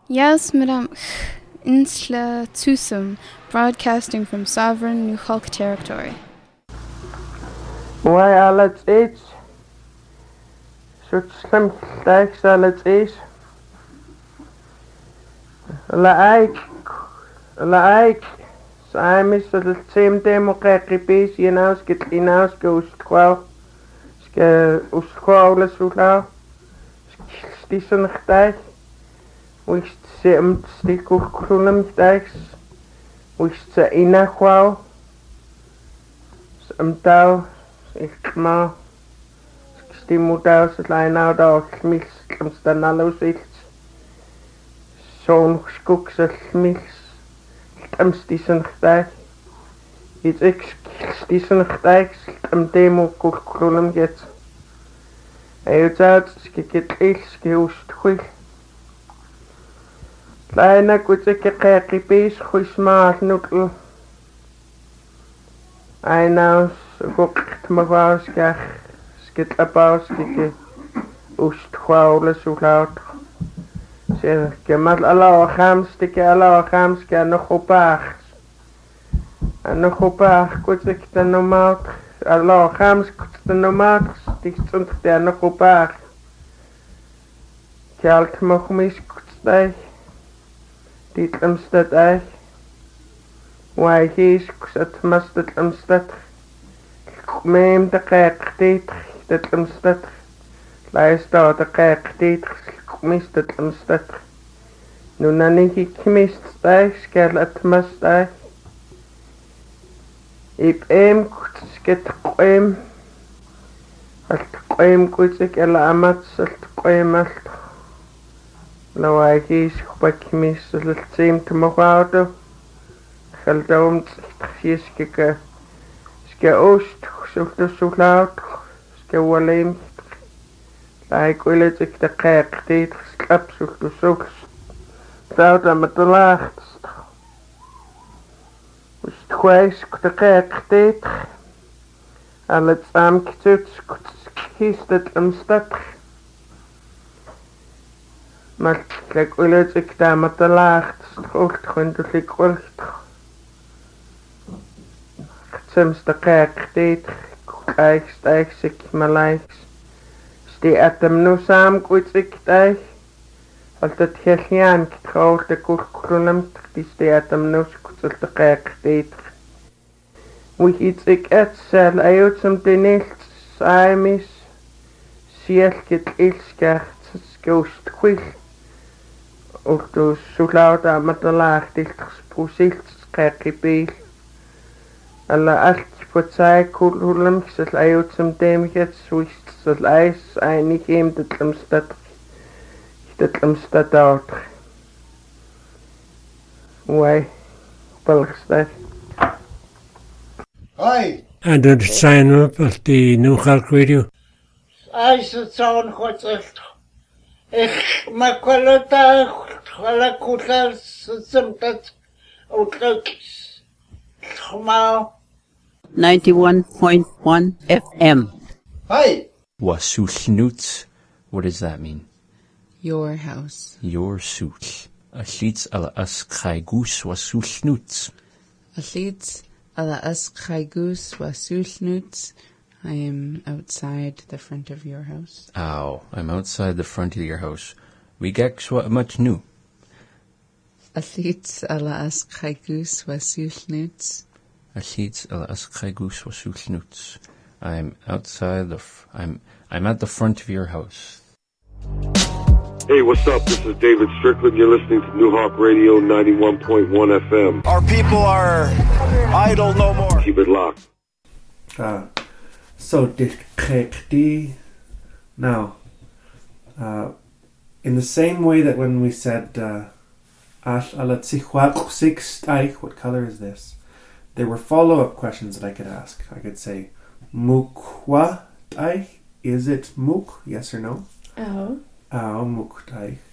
Yes, Madame Insla Tusum, broadcasting from sovereign New Hulk territory. Why alat it? Such some thanks alat it. Like, Samis the same demo kekipis, get inaus, go squaw, squawless ula, stissen dag, which sim stickle crunum dags, which the inaquaw, some dow, ma, stimudaus, line out of mills, stamstanallos, zo'n skoeksels, stissen dag. It's stissen dag, demo crunum get. Uit skikket ilskeust hui. Kleine gute kekipis, huismaat nuttel. Einaus, gokt mavaus, skit abaus, skikke usthuaule soelaut. Zeg, gemat alawachams, stikke alawachams, nog opaag. En nog opaag, goed ik de normaal. Alawachams, goed de normaal. Stik stond de nog opaag. Kjalt mag mis goed stijg. Dit amstad eich. Wai hies, kusat mastad amstad. Meem de kijk dit, dat amstad. Luister de kijk dit. Mist het amstad. Nu nanik ik mist stijg, skel het mastijg. Ik sket qoem. Alt qoem kutsik ela amat salt qoem alt. Lawaai kies kubak mist het seem te mogoudo. Geldoom tjes kike. Ske oost, sulto soelaut. Ske waleem. Like wil ik de kijk dit slapsel de zoeks. Zout aan met de laagst. Dus twijs de kijk dit. Al het saamkituts kiest het amstad. Maar kijk wil ik daar met de laagst. Hoogst gewoon ik wil. Soms de kijk dit. Kijk stijg ik maar lijks. Die atem nu saam goed ik dag. Als het heel getrouwd de kurkulum, die atem nu goed te kijk deed. Wie iets ik het zal uit om de niet saamis. Ziel het ilskert skoost goed. Ook de zo laut aan met de laag dicht gesproesild kijk beel. Alla alt på sig kulhulum zal uit om dem het zoist. Dat ijs einig hem dat amstad out. Why? Belgstad. Hi. And did sign up at the New Hulk Radio? I said zo'n goed echt. Ik maak wel dat alle koeters dat uitloopt. Maar 91.1 FM. hi. Wasulnut. What does that mean? Your house. Your suit. Aslits ala askhaigus wasulnut. Aslits ala askhaigus wasulnut. I am outside the front of your house. Ow, I'm outside the front of your house. We get much new. Aslits ala askhaigus wasulnut. Aslits ala askhaigus wasulnut. I'm outside I'm at the front of your house. Hey, what's up? This is David Strickland. You're listening to New Hawk Radio 91.1 FM. Our people are idle no more. Keep it locked. So dikrekti. Now, in the same way that when we said what color is this? There were follow-up questions that I could ask. I could say, mukwa taich, is it muk? Yes or no? Oh. Muk taich.